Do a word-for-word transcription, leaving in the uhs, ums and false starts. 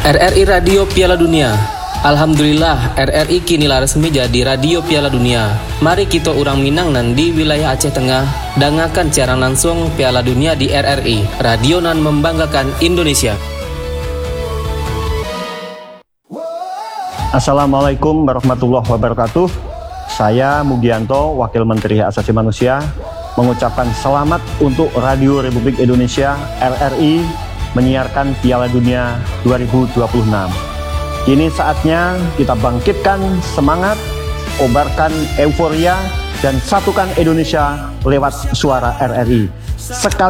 R R I Radio Piala Dunia. Alhamdulillah, R R I kini lah resmi jadi Radio Piala Dunia. Mari kita orang Minang nan di wilayah Aceh Tengah dengarkan siaran langsung Piala Dunia di R R I, radio nan membanggakan Indonesia. Assalamualaikum warahmatullahi wabarakatuh. Saya Mugianto, Wakil Menteri Hak Asasi Manusia, mengucapkan selamat untuk Radio Republik Indonesia R R I menyiarkan Piala Dunia dua ribu dua puluh enam. Kini saatnya kita bangkitkan semangat, obarkan euforia, dan satukan Indonesia lewat suara R R I. Sekali